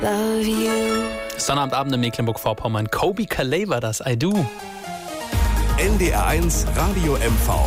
Love you. Sonnabendabend in Mecklenburg-Vorpommern. Kobe Calais war das, I Do. NDR1 Radio MV.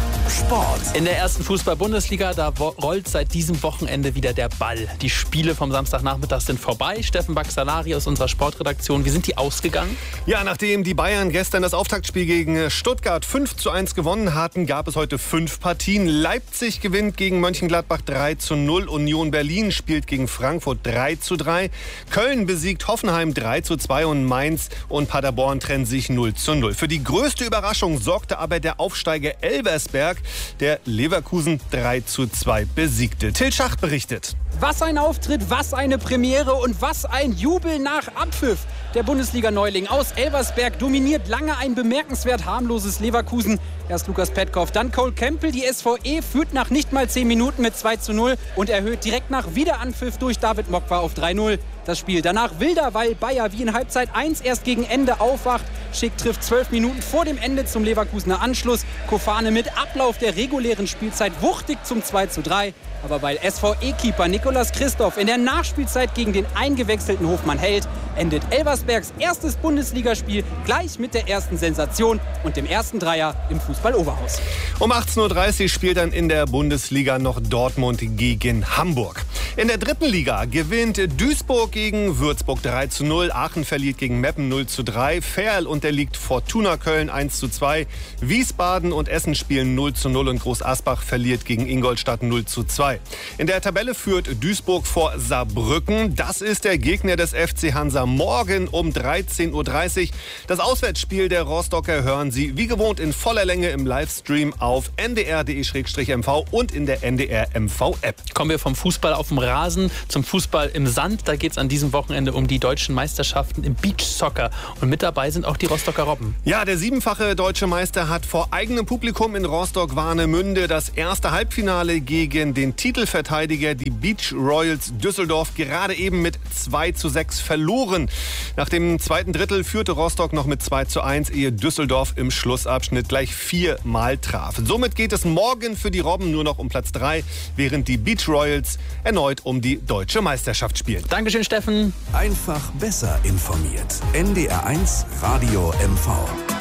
Sport. In der ersten Fußball-Bundesliga, da rollt seit diesem Wochenende wieder der Ball. Die Spiele vom Samstagnachmittag sind vorbei. Steffen Baxalari aus unserer Sportredaktion, wie sind die ausgegangen? Ja, nachdem die Bayern gestern das Auftaktspiel gegen Stuttgart 5:1 gewonnen hatten, gab es heute 5 Partien. Leipzig gewinnt gegen Mönchengladbach 3:0. Union Berlin spielt gegen Frankfurt 3:3. Köln besiegt Hoffenheim 3:2 und Mainz und Paderborn trennen sich 0:0. Für die größte Überraschung sorgte aber der Aufsteiger Elversberg, der Leverkusen 3:2 besiegte. Till Schacht berichtet. Was ein Auftritt, was eine Premiere und was ein Jubel nach Abpfiff. Der Bundesliga-Neuling aus Elversberg dominiert lange ein bemerkenswert harmloses Leverkusen. Erst Lukas Petkov, dann Cole Campbell. Die SVE führt nach nicht mal 10 Minuten mit 2:0 und erhöht direkt nach Wiederanpfiff durch David Mokwa auf 3:0. Das Spiel danach wilder, weil Bayer wie in Halbzeit 1 erst gegen Ende aufwacht. Schick trifft 12 Minuten vor dem Ende zum Leverkusener Anschluss. Kofane mit Ablauf der regulären Spielzeit wuchtig zum 2:3. Aber weil SVE-Keeper Nicolas Christoph in der Nachspielzeit gegen den eingewechselten Hofmann hält, endet Elversbergs erstes Bundesligaspiel gleich mit der ersten Sensation und dem ersten Dreier im Fußball-Oberhaus. Um 18:30 Uhr spielt dann in der Bundesliga noch Dortmund gegen Hamburg. In der dritten Liga gewinnt Duisburg gegen Würzburg 3:0. Aachen verliert gegen Meppen 0:3. Ferl unterliegt Fortuna Köln 1:2. Wiesbaden und Essen spielen 0:0 und Groß Asbach verliert gegen Ingolstadt 0:2. In der Tabelle führt Duisburg vor Saarbrücken. Das ist der Gegner des FC Hansa. Morgen um 13:30 Uhr. Das Auswärtsspiel der Rostocker hören Sie wie gewohnt in voller Länge im Livestream auf ndr.de/mv und in der NDR-MV-App. Kommen wir vom Fußball auf dem Rasen zum Fußball im Sand. Da geht es an diesem Wochenende um die deutschen Meisterschaften im Beachsoccer. Und mit dabei sind auch die Rostocker Robben. Ja, der 7-fache deutsche Meister hat vor eigenem Publikum in Rostock-Warnemünde das erste Halbfinale gegen den Titelverteidiger, die Beach Royals Düsseldorf, gerade eben mit 2:6 verloren. Nach dem zweiten Drittel führte Rostock noch mit 2:1, ehe Düsseldorf im Schlussabschnitt gleich 4-mal traf. Somit geht es morgen für die Robben nur noch um Platz 3, während die Beach Royals erneut um die deutsche Meisterschaft spielen. Dankeschön, Steffen. Einfach besser informiert. NDR1 Radio MV.